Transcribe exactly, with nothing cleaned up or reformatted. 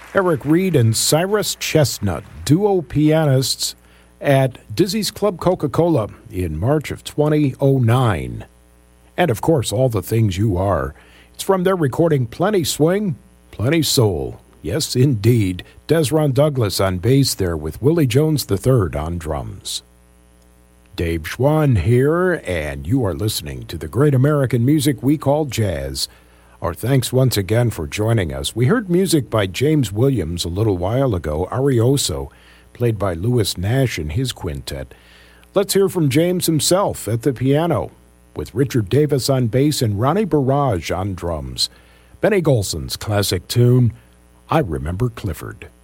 Eric Reed and Cyrus Chestnut, duo pianists at Dizzy's Club Coca-Cola in March of twenty oh nine. And of course, All the Things You Are. It's from their recording Plenty Swing, Plenty Soul. Yes, indeed. Desron Douglas on bass there with Willie Jones the third on drums. Dave Schwann here, and you are listening to the great American music we call jazz. Our thanks once again for joining us. We heard music by James Williams a little while ago, Arioso, played by Louis Nash and his quintet. Let's hear from James himself at the piano, with Richard Davis on bass and Ronnie Barrage on drums. Benny Golson's classic tune, I Remember Clifford.